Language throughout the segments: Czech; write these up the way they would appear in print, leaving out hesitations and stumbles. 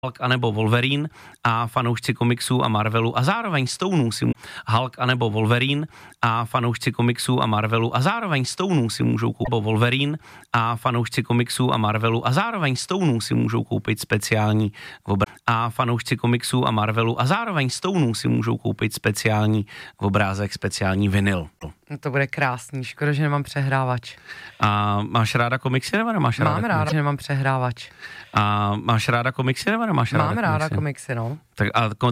Hulk anebo Wolverine a fanoušci komiksů a Marvelu a zároveň Stoneů si Hulk anebo Wolverine a fanoušci komiksů a Marvelu a zároveň Stoneů si můžou koupit Wolverine a fanoušci komiksů a Marvelu a zároveň Stoneů si můžou koupit speciální a fanoušci komiksů a Marvelu a zároveň Stoneů si můžou koupit speciální obrázek, speciální vinyl. To bude krásný, škoda, že nemám přehrávač. A máš ráda komiksy nebo nemáš ráda? Mám ráda, že nemám přehrávač. A máš ráda komiksy nebo nemáš ráda? Mám ráda komiksy, no. Tak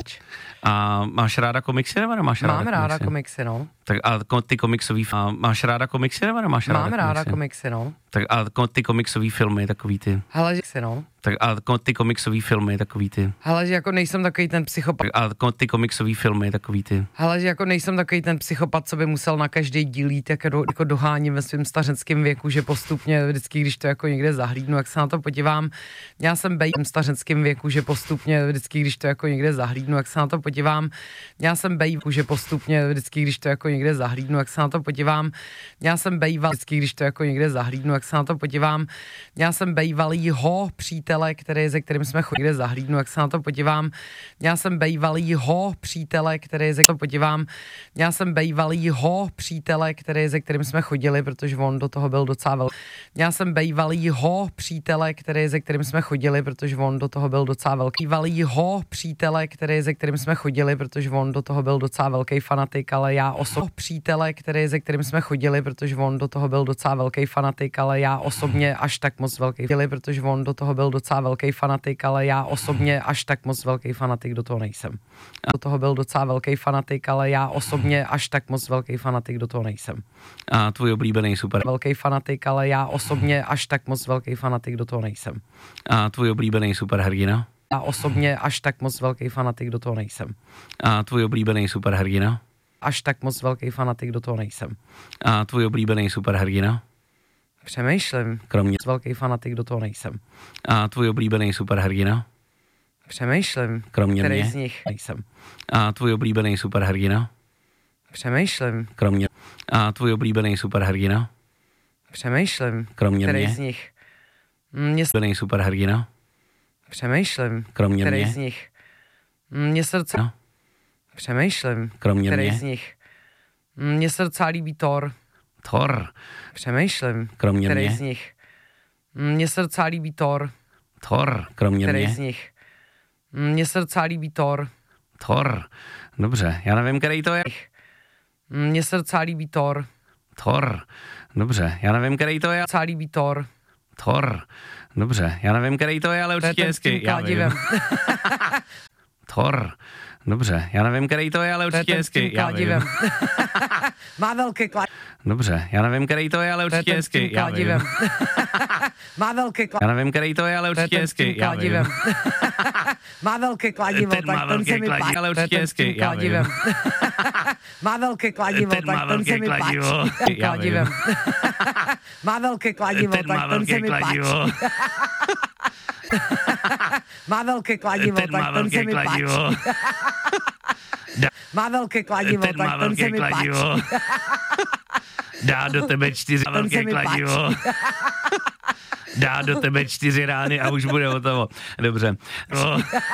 a máš ráda komiksy nebo nemáš ráda? Mám ráda komiksy, no. Tak a ty komiksový a máš ráda komiksy nebo nemáš ráda? Mám ráda komiksy, no. Tak a ty komiksový filmy, takový ty. Hele, že no. Tak a ty komiksový filmy, takový ty. Hele, že jako nejsem takový ten psychopat. Tak a ty komiksový filmy, takový ty. Hele, že jako nejsem takový ten psychopat, co by musel na každý díl jít, jako doháním ve svém stařenském věku, že postupně vždycky, když to jako někde zahlídnu, jak se na to podívám, já jsem v stařenském věku, že postupně vždycky, když to jako někde zahlídnu, jak se na to podívám, já jsem že postupně vždycky, když to jako někde zahlídnu, jak se na to podívám, já jsem vždycky, když to jako někde zahlídnu, jak se na to podívám, já jsem bejvalýho přítele, se kterým jsme chodili zahlídnu, jak se na to podívám, já jsem bejvalýho přítele, se to podívám, já jsem bejvalýho přítele, se kterým jsme chodili, protože on do toho byl docela velký. Já jsem bejvalýho přítele, se kterým jsme chodili, protože on do toho byl docela velký. Bejvalýho přítele, se kterým jsme chodili, protože on do toho byl docela velký fanatik, ale já přítele, se kterým jsme chodili, protože on do toho byl docela velký fanatik, ale já osobně až tak moc velký, protože on do toho byl docela velký fanatik, ale já osobně až tak moc velký fanatik do toho nejsem. Do toho byl docela velký fanatik, ale já osobně až tak moc velký fanatik do toho nejsem. A tvůj oblíbený super. Velký fanatik, ale já osobně až tak moc velký fanatik do toho nejsem. A tvůj oblíbený superhrdina? Já osobně až tak moc velký fanatik do toho nejsem. A tvůj oblíbený superhrdina? Až tak moc velký fanatik do toho nejsem. A tvůj oblíbený superhrdina? Přemýšlím. Kromě velký fanatik do toho nejsem. A tvůj oblíbený superhrdina? Přemýšlím. Kromě který mě? z nich nejsem. A tvůj oblíbený superhrdina? Přemýšlím. Kromě a tvůj oblíbený superhrdina? Přemýšlím. Kromě který mě? z nich? Mě Oblíbený superhrdina? Přemýšlím. Kromě který mě? z nich? Mně se docela... No. Přemýšlím. Kromě který mě? z nich? Mně se docela líbí Thor. Thor. Přemýšlím. Kromě který mě? z nich? Mně se docela líbí Thor. Thor. Kromě Který mě? z nich? Mně se docela líbí Thor. Thor. Dobře, já nevím, který to je. Mně se docela líbí Thor. Thor. Dobře, já nevím, který to je. Docela líbí Thor. Thor. Dobře, já nevím, který to je, ale určitě hezky. Já vím. Thor. Dobře, já nevím, který to je, ale určitě hezky. Já vím. Má velké kladivo. Dobře, já nevím, který to je, ale určitě hezky. Já vím. Má velké kladivo. Já nevím, který to je, ale určitě hezky. Já vím. Má velké kladivo, Ten má tak ten velké se mi kladivo, páčí. ale určitě hezky. Já vím. Má velké kladivo, Ten má tak ten se velké mi páčí. kladivo. Já vím. Má velké kladivo, Ten má tak ten se velké mi páčí. kladivo. Má velké kladivo, Ten má tak ten se velké mi páčí. kladivo. Má velké kladivo, Ten má tak ten se velké mi páčí. kladivo. Dá do tebe 4 velké kladivo. Dá do tebe 4 rány a už bude hotovo. Dobře. No.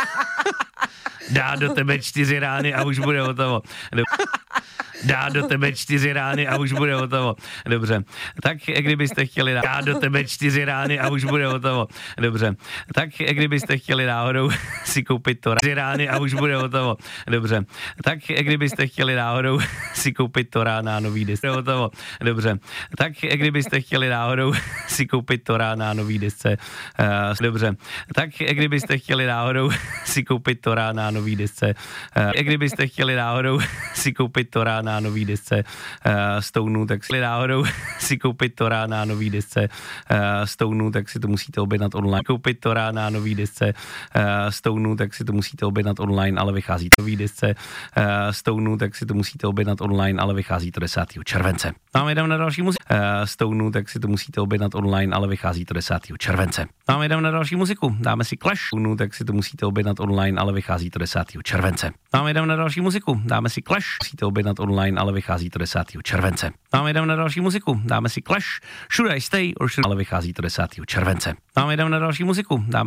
Dá do tebe 4 rány a už bude hotovo. Dá do tebe 4 rány a už bude hotovo. Dobře. Tak kdybyste chtěli dá do tebe 4 rány a už bude hotovo. Dobře. Tak kdybyste chtěli náhodou si koupit to 4 rány a už bude hotovo. Dobře. Tak kdybyste chtěli náhodou si koupit to rána nový desce. Hotovo. Dobře. Tak kdybyste chtěli náhodou si koupit to rána nový desce. Dobře. Tak kdybyste chtěli náhodou si koupit to rána nový desce. Kdybyste chtěli náhodou si koupit to rána nový desce Stoneů, tak si náhodou si koupit to rána nový desce Stoneů, tak si to musíte objednat online. Koupit to rána nový desce Stoneů, tak si to musíte objednat online, ale vychází to nový desce Stoneů, tak si to musíte objednat online, ale vychází to 10. července. Máme jdem na další muziku. Stoneů, tak si to musíte objednat online, ale vychází to 10. července. Máme jdem na další muziku. Dáme si Clash. Stoneů, tak si to musíte objednat online, ale vychází to 10. července. Máme jdem na další muziku. Dáme si Clash. Musíte objednat online, ale vychází to 10. července. Máme jdem na další muziku. Dáme si Clash. Should I stay or should... ale vychází to 10. července. Máme jdem na další muziku. Dáme